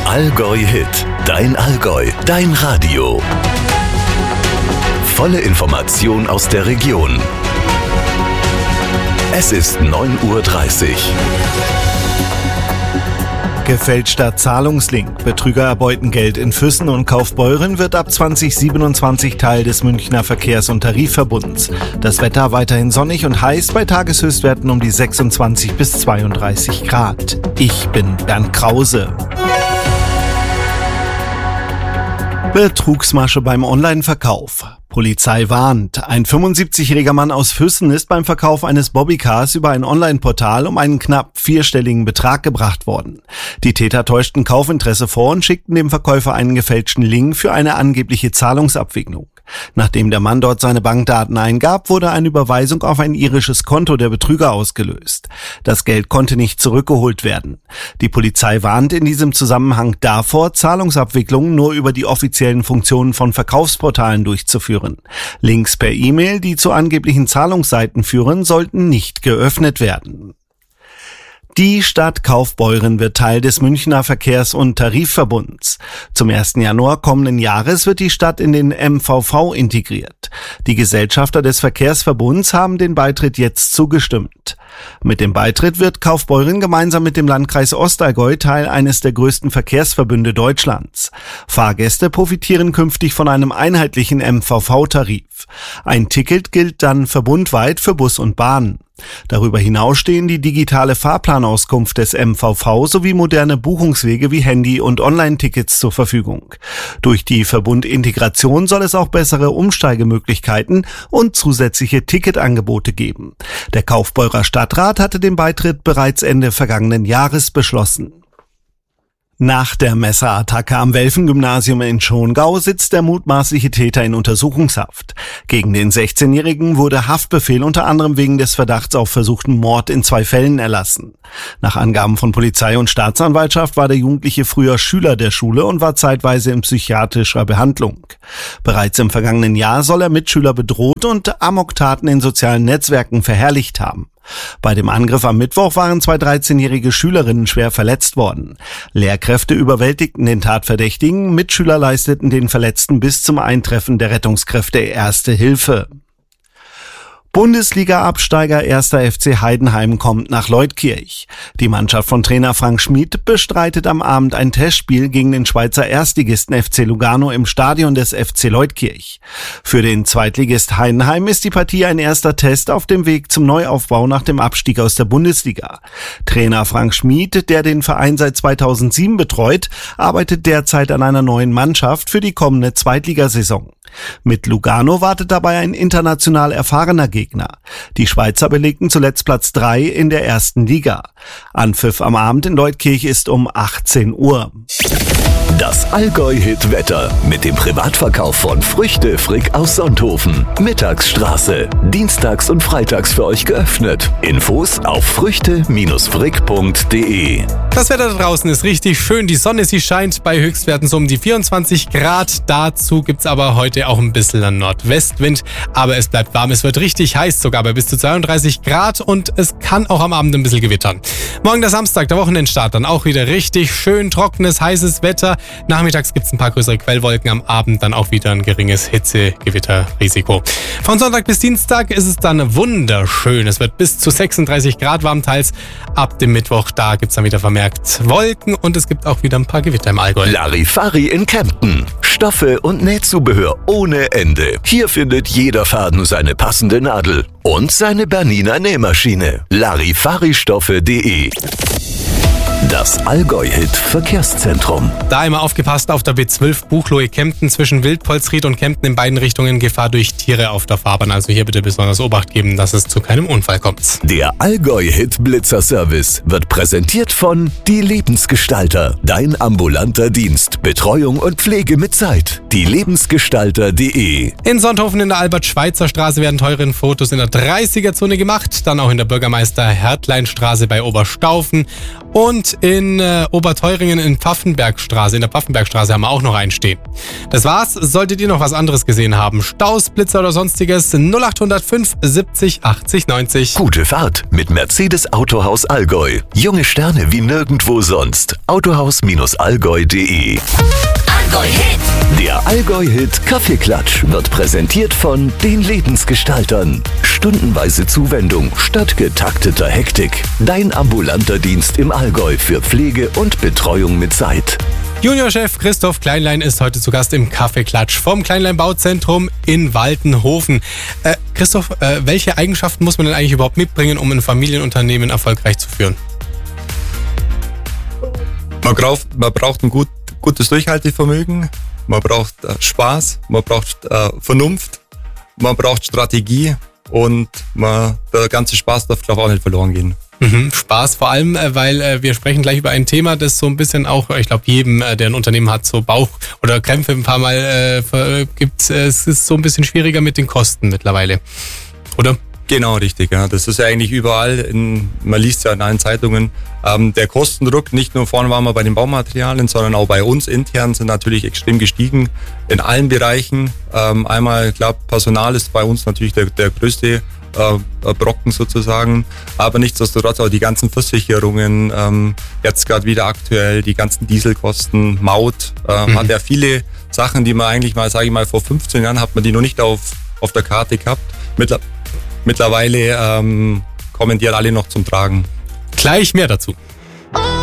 Allgäu Hit, dein Allgäu, dein Radio. Volle Information aus der Region. Es ist 9:30 Uhr. Gefälschter Zahlungslink. Betrüger erbeuten Geld in Füssen und Kaufbeuren wird ab 2027 Teil des Münchner Verkehrs- und Tarifverbunds. Das Wetter weiterhin sonnig und heiß bei Tageshöchstwerten um die 26 bis 32 Grad. Ich bin Bernd Krause. Betrugsmasche beim Online-Verkauf. Polizei warnt. Ein 75-jähriger Mann aus Füssen ist beim Verkauf eines Bobbycars über ein Online-Portal um einen knapp vierstelligen Betrag gebracht worden. Die Täter täuschten Kaufinteresse vor und schickten dem Verkäufer einen gefälschten Link für eine angebliche Zahlungsabwicklung. Nachdem der Mann dort seine Bankdaten eingab, wurde eine Überweisung auf ein irisches Konto der Betrüger ausgelöst. Das Geld konnte nicht zurückgeholt werden. Die Polizei warnt in diesem Zusammenhang davor, Zahlungsabwicklungen nur über die offiziellen Funktionen von Verkaufsportalen durchzuführen. Links per E-Mail, die zu angeblichen Zahlungsseiten führen, sollten nicht geöffnet werden. Die Stadt Kaufbeuren wird Teil des Münchner Verkehrs- und Tarifverbunds. Zum 1. Januar kommenden Jahres wird die Stadt in den MVV integriert. Die Gesellschafter des Verkehrsverbunds haben den Beitritt jetzt zugestimmt. Mit dem Beitritt wird Kaufbeuren gemeinsam mit dem Landkreis Ostallgäu Teil eines der größten Verkehrsverbünde Deutschlands. Fahrgäste profitieren künftig von einem einheitlichen MVV-Tarif. Ein Ticket gilt dann verbundweit für Bus und Bahn. Darüber hinaus stehen die digitale Fahrplanauskunft des MVV sowie moderne Buchungswege wie Handy- und Online-Tickets zur Verfügung. Durch die Verbundintegration soll es auch bessere Umsteigemöglichkeiten und zusätzliche Ticketangebote geben. Der Kaufbeurer Stadtrat hatte den Beitritt bereits Ende vergangenen Jahres beschlossen. Nach der Messerattacke am Welfen-Gymnasium in Schongau sitzt der mutmaßliche Täter in Untersuchungshaft. Gegen den 16-Jährigen wurde Haftbefehl unter anderem wegen des Verdachts auf versuchten Mord in 2 Fällen erlassen. Nach Angaben von Polizei und Staatsanwaltschaft war der Jugendliche früher Schüler der Schule und war zeitweise in psychiatrischer Behandlung. Bereits im vergangenen Jahr soll er Mitschüler bedroht und Amoktaten in sozialen Netzwerken verherrlicht haben. Bei dem Angriff am Mittwoch waren 2 13-jährige Schülerinnen schwer verletzt worden. Lehrkräfte überwältigten den Tatverdächtigen, Mitschüler leisteten den Verletzten bis zum Eintreffen der Rettungskräfte erste Hilfe. Bundesliga-Absteiger 1. FC Heidenheim kommt nach Leutkirch. Die Mannschaft von Trainer Frank Schmid bestreitet am Abend ein Testspiel gegen den Schweizer Erstligisten FC Lugano im Stadion des FC Leutkirch. Für den Zweitligist Heidenheim ist die Partie ein erster Test auf dem Weg zum Neuaufbau nach dem Abstieg aus der Bundesliga. Trainer Frank Schmid, der den Verein seit 2007 betreut, arbeitet derzeit an einer neuen Mannschaft für die kommende Zweitligasaison. Mit Lugano wartet dabei ein international erfahrener Gegner. Die Schweizer belegten zuletzt Platz 3 in der ersten Liga. Anpfiff am Abend in Leutkirch ist um 18 Uhr. Das Allgäu-Hit-Wetter mit dem Privatverkauf von Früchte Frick aus Sonthofen. Mittagsstraße. Dienstags und freitags für euch geöffnet. Infos auf früchte-frick.de. Das Wetter da draußen ist richtig schön. Die Sonne, sie scheint bei Höchstwerten so um die 24 Grad. Dazu gibt's aber heute auch ein bisschen einen Nordwestwind. Aber es bleibt warm. Es wird richtig heiß, sogar bei bis zu 32 Grad. Und es kann auch am Abend ein bisschen gewittern. Morgen der Samstag, der Wochenendstart, dann auch wieder richtig schön trockenes, heißes Wetter. Nachmittags gibt es ein paar größere Quellwolken, am Abend dann auch wieder ein geringes Hitzegewitterrisiko. Von Sonntag bis Dienstag ist es dann wunderschön. Es wird bis zu 36 Grad warm teils. Ab dem Mittwoch, da gibt es dann wieder vermehrt Wolken und es gibt auch wieder ein paar Gewitter im Allgäu. Larifari in Kempten. Stoffe und Nähzubehör ohne Ende. Hier findet jeder Faden seine passende Nadel und seine Bernina Nähmaschine. Larifaristoffe.de. Das Allgäu-Hit Verkehrszentrum. Da immer aufgepasst auf der B12 Buchloe-Kempten zwischen Wildpolsried und Kempten in beiden Richtungen Gefahr durch Tiere auf der Fahrbahn. Also hier bitte besonders Obacht geben, dass es zu keinem Unfall kommt. Der Allgäu-Hit Blitzer-Service wird präsentiert von Die Lebensgestalter. Dein ambulanter Dienst. Betreuung und Pflege mit Zeit. dielebensgestalter.de. In Sonthofen in der Albert-Schweitzer-Straße werden teuren Fotos in der 30er-Zone gemacht. Dann auch in der Bürgermeister-Hertlein-Straße bei Oberstaufen. Und in Oberteuringen in der Pfaffenbergstraße haben wir auch noch einen stehen. Das war's. Solltet ihr noch was anderes gesehen haben, Staus, Blitzer oder sonstiges, 0800 570 80 90. Gute Fahrt mit Mercedes Autohaus Allgäu. Junge Sterne wie nirgendwo sonst. Autohaus-allgäu.de. Allgäu-Hit. Der Allgäu-Hit Kaffeeklatsch wird präsentiert von den Lebensgestaltern. Stundenweise Zuwendung statt getakteter Hektik. Dein ambulanter Dienst im Allgäu für Pflege und Betreuung mit Zeit. Juniorchef Christoph Kleinlein ist heute zu Gast im Kaffeeklatsch vom Kleinlein Bauzentrum in Waltenhofen. Christoph, welche Eigenschaften muss man denn eigentlich überhaupt mitbringen, um ein Familienunternehmen erfolgreich zu führen? Man braucht ein gutes Durchhaltevermögen, man braucht Spaß, man braucht Vernunft, man braucht Strategie und der ganze Spaß darf, glaube ich, auch nicht verloren gehen. Spaß vor allem, weil wir sprechen gleich über ein Thema, das so ein bisschen auch, ich glaube, jedem, der ein Unternehmen hat, so Bauch- oder Krämpfe ein paar Mal gibt. Es ist so ein bisschen schwieriger mit den Kosten mittlerweile, oder? Genau, richtig. Ja. Das ist ja eigentlich überall, man liest ja in allen Zeitungen, der Kostendruck, nicht nur vorne waren wir bei den Baumaterialien, sondern auch bei uns intern sind natürlich extrem gestiegen in allen Bereichen. Einmal, klar, Personal ist bei uns natürlich der größte Brocken sozusagen, aber nichtsdestotrotz auch die ganzen Versicherungen, jetzt gerade wieder aktuell, die ganzen Dieselkosten, Maut, hat ja viele Sachen, die man eigentlich mal, sage ich mal, vor 15 Jahren hat man die noch nicht auf der Karte gehabt. Mittlerweile kommen die alle noch zum Tragen. Gleich mehr dazu.